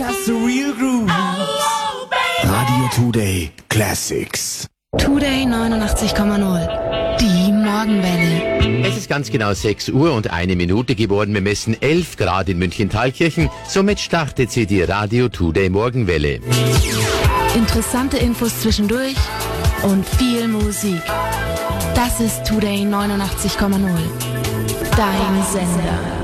just the real groove. Radio Today Classics. Today 89,0. Die Morgenwelle. Es ist ganz genau 6 Uhr und 1 Minute geworden. Wir messen 11 Grad in München-Thalkirchen. Somit startet sie die Radio Today Morgenwelle. Interessante Infos zwischendurch und viel Musik. Das ist Today 89,0. Dein Sender.